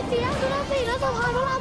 เจี๊ยบดูนั่นสิแล้วสะพานพวกเรา